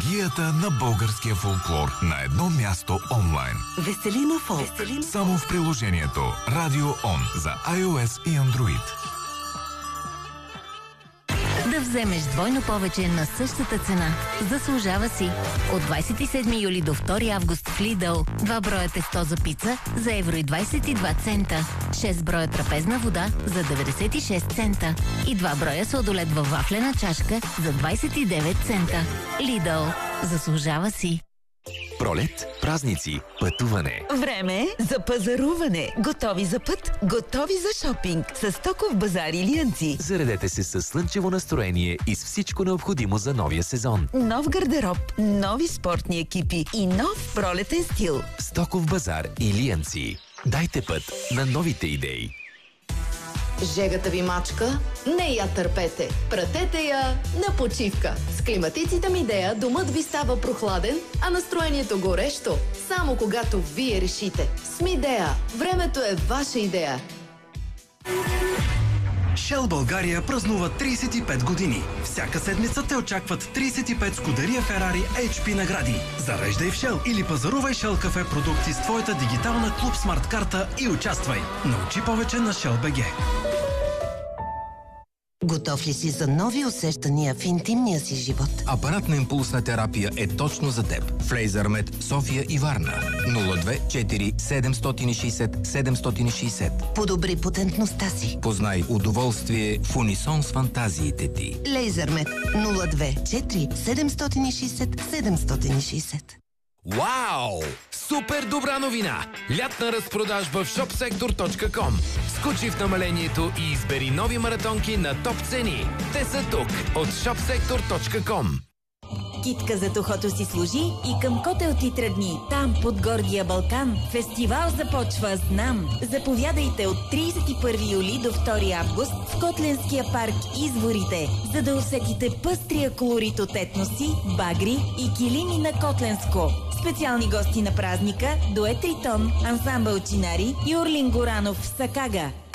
Магията на българския фолклор на едно място онлайн. Веселина фолк. Само в приложението Radio On за iOS и Android. Да вземеш двойно повече на същата цена. Заслужава си. От 27 юли до 2 август в Lidl 2 броя тесто за пица за евро и 22 цента. 6 броя трапезна вода за 96 цента. И 2 броя сладолед във вафлена чашка за 29 цента. Lidl. Заслужава си. Пролет, празници, пътуване. Време е за пазаруване. Готови за път, готови за шопинг. С Стоков базар Илиянци. Заредете се със слънчево настроение и с всичко необходимо за новия сезон. Нов гардероб, нови спортни екипи и нов пролетен стил. Стоков базар Илиянци. Дайте път на новите идеи. Жегата ви мачка? Не я търпете. Пратете я на почивка. С климатиците Мидея домът ви става прохладен, а настроението горещо. Само когато вие решите. С Мидея. Времето е ваша идея. Shell България празнува 35 години. Всяка седмица те очакват 35 Скудерия Ферари HP награди. Зареждай в Shell или пазарувай Shell кафе продукти с твоята дигитална Клуб Смарт карта и участвай. Научи повече на Shell BG. Готов ли си за нови усещания в интимния си живот? Апаратна импулсна терапия е точно за теб. Флейзърмет, София и Варна. 02 4 760 760. Подобри потентността си. Познай удоволствие в унисон с фантазиите ти. Лейзърмет 02 4 760 760. Вау! Супер добра новина! Лятна разпродажба в shopsektor.com. Скочи в намалението и избери нови маратонки на топ цени. Те са тук от shopsektor.com. Китка за тухото си служи и към Котел ти тръгни. Там, под гордия Балкан, фестивал започва, знам. Заповядайте от 31 юли до 2 август в Котленския парк Изворите, за да усетите пъстрия колорит от етноси, багри и килими на Котленско. Специални гости на празника, дует Тритон, ансамбъл Чинари и Орлин Горанов в Сакага.